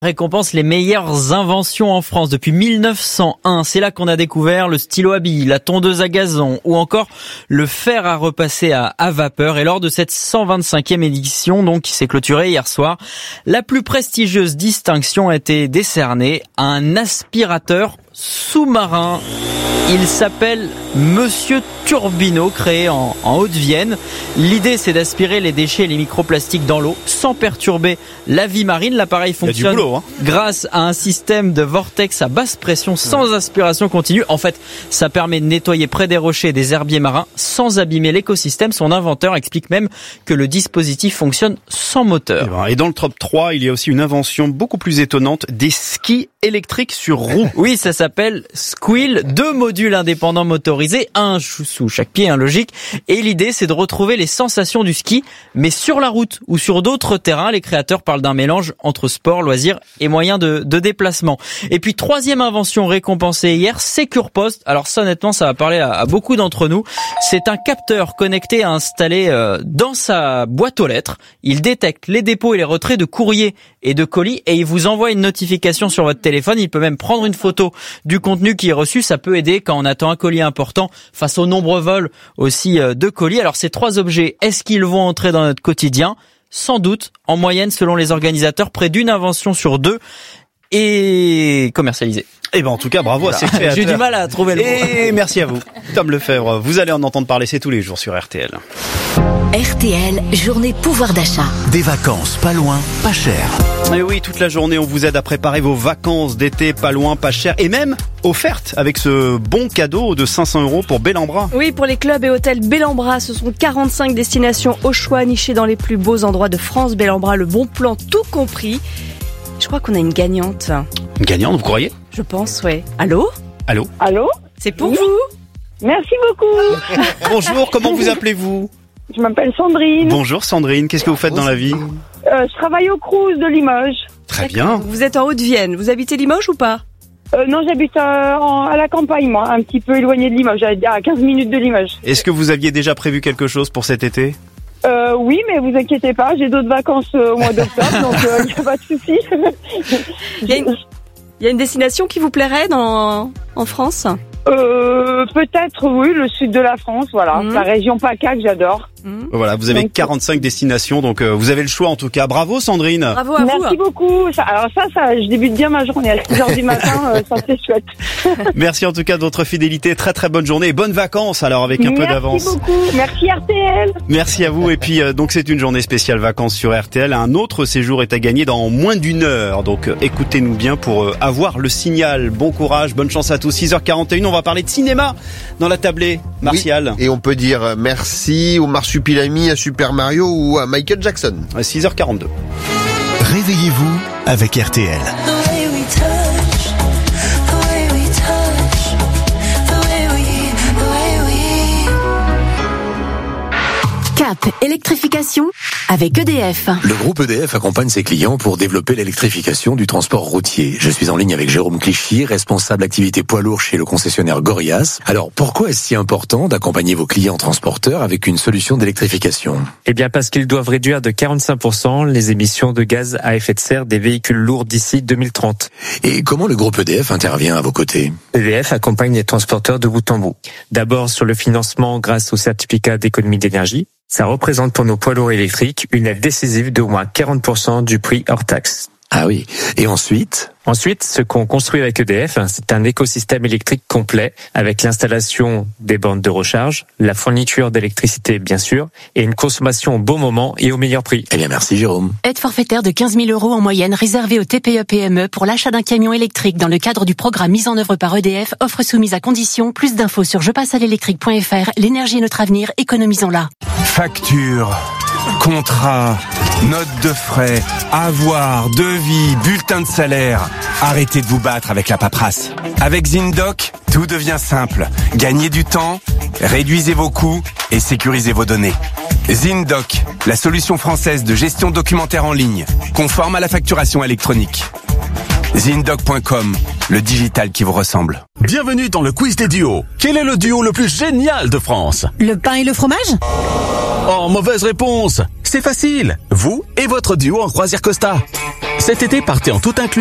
Récompense les meilleures inventions en France depuis 1901. C'est là qu'on a découvert le stylo à billes, la tondeuse à gazon ou encore le fer à repasser à vapeur. Et lors de cette 125e édition, donc qui s'est clôturée hier soir, la plus prestigieuse distinction a été décernée à un aspirateur sous-marin. Il s'appelle Monsieur Turbino, créé en Haute-Vienne. L'idée, c'est d'aspirer les déchets et les microplastiques dans l'eau sans perturber la vie marine. L'appareil fonctionne grâce à un système de vortex à basse pression sans aspiration continue. En fait, ça permet de nettoyer près des rochers et des herbiers marins sans abîmer l'écosystème. Son inventeur explique même que le dispositif fonctionne sans moteur. Et dans le top 3, il y a aussi une invention beaucoup plus étonnante, des skis électriques sur roues. Oui, ça s'appelle Squill, 2 modules indépendants motorisés, un sous chaque pied, logique. Et l'idée, c'est de retrouver les sensations du ski, mais sur la route ou sur d'autres terrains. Les créateurs parlent d'un mélange entre sport, loisirs et moyens de déplacement. Et puis, 3e invention récompensée hier, SecurePost. Alors ça, honnêtement, ça va parler à beaucoup d'entre nous. C'est un capteur connecté à installer dans sa boîte aux lettres. Il détecte les dépôts et les retraits de courriers et de colis et il vous envoie une notification sur votre téléphone. Il peut même prendre une photo du contenu qui est reçu. Ça peut aider quand on attend un colis important face aux nombreux vols aussi de colis. Alors ces 3 objets, est-ce qu'ils vont entrer dans notre quotidien ? Sans doute. En moyenne, selon les organisateurs, près d'une invention sur 2 est commercialisée. Eh ben en tout cas, bravo à ces créateurs. J'ai du mal à trouver le mot. Et merci à vous, Tom Lefebvre. Vous allez en entendre parler, c'est tous les jours sur RTL. RTL, journée pouvoir d'achat. Des vacances pas loin, pas cher. Et oui, toute la journée, on vous aide à préparer vos vacances d'été pas loin, pas cher et même offertes avec ce bon cadeau de 500 € pour Bellambra. Oui, pour les clubs et hôtels Bellambra, ce sont 45 destinations au choix nichées dans les plus beaux endroits de France. Bellambra, le bon plan tout compris. Je crois qu'on a une gagnante. Une gagnante, vous croyez ? Je pense, ouais. Allô ? Allô ? Allô ? C'est pour Oui. vous. Merci beaucoup. Bonjour, comment vous appelez-vous ? Je m'appelle Sandrine. Bonjour Sandrine, qu'est-ce que vous faites dans la vie ? Je travaille au Crous de Limoges. Très bien. Vous êtes en Haute-Vienne. Vous habitez Limoges ou pas ? Non, j'habite à la campagne, moi, un petit peu éloigné de Limoges, à 15 minutes de Limoges. Est-ce que vous aviez déjà prévu quelque chose pour cet été ? Oui, mais vous inquiétez pas, j'ai d'autres vacances au mois d'octobre, donc il n'y a pas de souci. Il y a une destination qui vous plairait en France ? Peut-être, oui, le sud de la France, voilà. La région PACA que j'adore. Voilà, vous avez 45 destinations, donc vous avez le choix en tout cas. Bravo Sandrine. Bravo à vous. Merci beaucoup. Alors ça, je débute bien ma journée à 6h du matin, ça c'est chouette. Merci en tout cas de votre fidélité, très très bonne journée et bonnes vacances alors avec un peu d'avance. Merci beaucoup, merci RTL. Merci à vous et puis donc c'est une journée spéciale vacances sur RTL. Un autre séjour est à gagner dans moins d'1 heure, donc écoutez-nous bien pour avoir le signal. Bon courage, bonne chance à tous. 6h41, on va parler de cinéma dans la tablée. Martial. Oui, et on peut dire merci au Marsupilami, à Super Mario ou à Michael Jackson. 6h42. Réveillez-vous avec RTL. Cap électrification avec EDF. Le groupe EDF accompagne ses clients pour développer l'électrification du transport routier. Je suis en ligne avec Jérôme Clichy, responsable activité poids lourd chez le concessionnaire Gorias. Alors, pourquoi est-ce si important d'accompagner vos clients transporteurs avec une solution d'électrification ? Eh bien, parce qu'ils doivent réduire de 45% les émissions de gaz à effet de serre des véhicules lourds d'ici 2030. Et comment le groupe EDF intervient à vos côtés ? EDF accompagne les transporteurs de bout en bout. D'abord sur le financement grâce au certificat d'économie d'énergie. Ça représente pour nos poids lourds électriques une aide décisive d'au moins 40% du prix hors taxe. Ah oui. Et ensuite ? Ensuite, ce qu'on construit avec EDF, c'est un écosystème électrique complet avec l'installation des bornes de recharge, la fourniture d'électricité bien sûr, et une consommation au bon moment et au meilleur prix. Eh bien merci Jérôme. Aide forfaitaire de 15 000 € en moyenne réservée aux TPE-PME pour l'achat d'un camion électrique dans le cadre du programme mis en œuvre par EDF, offre soumise à condition. Plus d'infos sur jepassealélectrique.fr. L'énergie est notre avenir, économisons-la. Facture, contrat, note de frais, avoir, devis, bulletin de salaire. Arrêtez de vous battre avec la paperasse. Avec Zindoc, tout devient simple. Gagnez du temps, réduisez vos coûts et sécurisez vos données. Zindoc, la solution française de gestion documentaire en ligne, conforme à la facturation électronique. Zindoc.com, le digital qui vous ressemble. Bienvenue dans le quiz des duos. Quel est le duo le plus génial de France ? Le pain et le fromage ? Oh, mauvaise réponse. C'est facile. Vous et votre duo en croisière Costa. C'est Cet été, partez en tout inclus